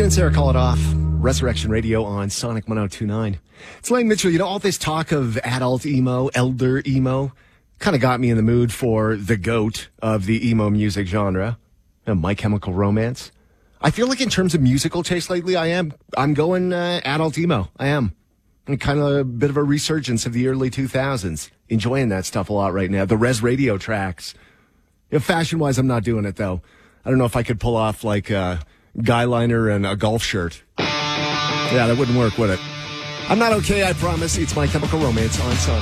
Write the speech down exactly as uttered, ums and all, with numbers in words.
Vince there, call it off. Resurrection Radio on Sonic one oh two point nine. It's Lane Mitchell. You know, all this talk of adult emo, elder emo, kind of got me in the mood for the GOAT of the emo music genre, uh, My Chemical Romance. I feel like in terms of musical taste lately, I am, I'm going uh, adult emo. I am. And kind of a bit of a resurgence of the early two thousands. Enjoying that stuff a lot right now. The Res Radio tracks. You know, fashion-wise, I'm not doing it, though. I don't know if I could pull off, like, a guy liner and a golf shirt. Yeah, that wouldn't work, would it? I'm not okay, I promise. It's My Chemical Romance on Sonic.